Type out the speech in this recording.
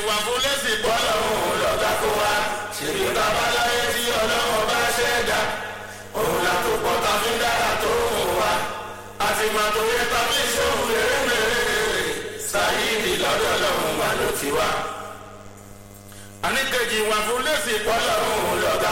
wà fún lẹ́sìn pọ́lọ́hún lọ́gá kó wá ṣèlú babaláyé tí ọlọ́run bá ṣẹ̀dá òun làtòpọ̀ tá fi dára tó ń wá àti màtòwé tá fi ṣòwò mèremère sáyìdì lọ́dọ̀ lọ́hùn wà ló ti wá. àníkejì wà fún lẹ́sìn pọ́lọ́hún lọ́gá